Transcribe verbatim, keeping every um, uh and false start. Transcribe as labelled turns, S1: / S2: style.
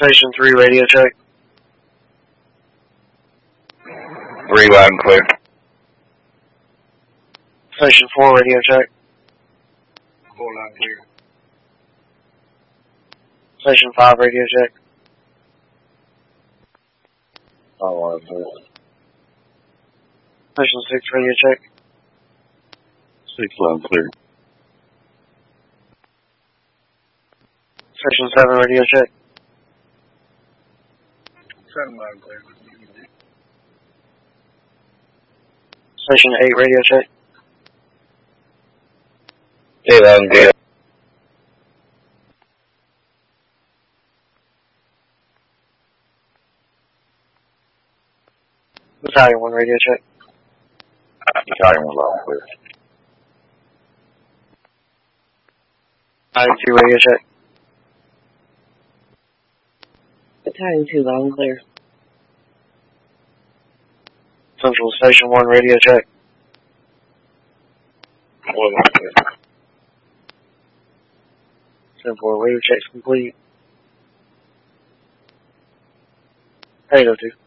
S1: Station three, radio check.
S2: Three, loud and clear.
S1: Station four, radio check.
S2: Four, loud and clear.
S1: Station five, radio check.
S2: Five, loud and clear.
S1: Station six, radio check.
S2: Six, loud and clear.
S1: Station seven, radio check.
S2: Seven, loud and clear.
S1: Station eight, radio check.
S2: Eight, loud and clear.
S1: Battalion one, radio check.
S2: Battalion one, loud and clear.
S1: Battalion two, radio check.
S3: Battalion two, loud and clear.
S1: Central Station one, radio check.
S2: Four, loud and clear.
S1: ten four, radio check's complete. eight oh two.